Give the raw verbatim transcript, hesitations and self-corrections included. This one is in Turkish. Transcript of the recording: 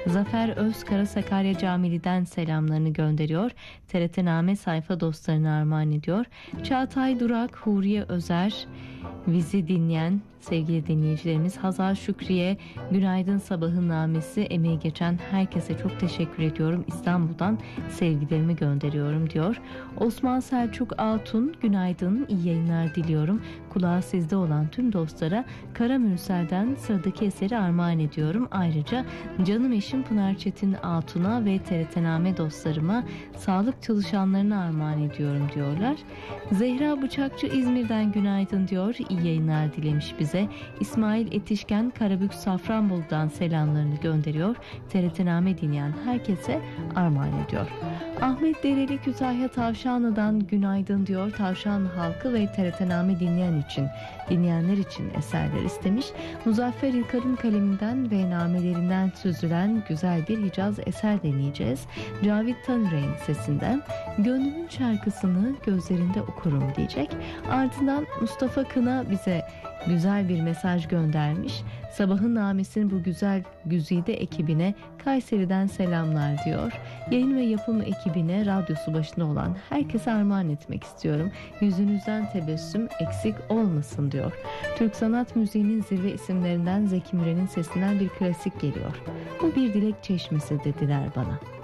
Zafer Özkara Sakarya Camili'den selamlarını gönderiyor. T R T Name sayfa dostlarına armağan ediyor. Çağatay Durak, Huriye Özer, bizi dinleyen sevgili dinleyicilerimiz Hazal Şükriye, günaydın sabahın namesi, emeği geçen herkese çok teşekkür ediyorum. İstanbul'dan sevgilerimi gönderiyorum diyor. Osman Selçuk Altun, günaydın, iyi yayınlar diliyorum. Kulağı sizde olan tüm dostlara Kara Mürsel'den sıradaki eseri armağan ediyorum. Ayrıca canım eşim Pınar Çetin Altun'a ve T R T Name dostlarıma, sağlık çalışanlarına armağan ediyorum diyorlar. Zehra Bıçakçı İzmir'den günaydın diyor. İyi yayınlar dilemiş bize. İsmail Etişken Karabük Safranbolu'dan selamlarını gönderiyor. T R T Name dinleyen herkese armağan ediyor. Ahmet Dereli Kütahya Tavşanlı'dan günaydın diyor. Tavşan halkı ve T R T Name dinleyen için, dinleyenler için eserler istemiş. Muzaffer İlkar'ın kaleminden ve namelerinden süzülen güzel bir Hicaz eser deneyeceğiz. Cavit Tanürey'in sesinden gönlümün şarkısını gözlerinde okurum diyecek. Ardından Mustafa Kına bize güzel bir mesaj göndermiş. Sabahın namesinin bu güzel güzide ekibine Kayseri'den selamlar diyor. Yayın ve yapım ekibine, radyosu başında olan herkese armağan etmek istiyorum. Yüzünüzden tebessüm eksik olmasın diyor. Türk sanat müziğinin zirve isimlerinden Zeki Müren'in sesinden bir klasik geliyor. Bu bir dilek çeşmesi dediler bana.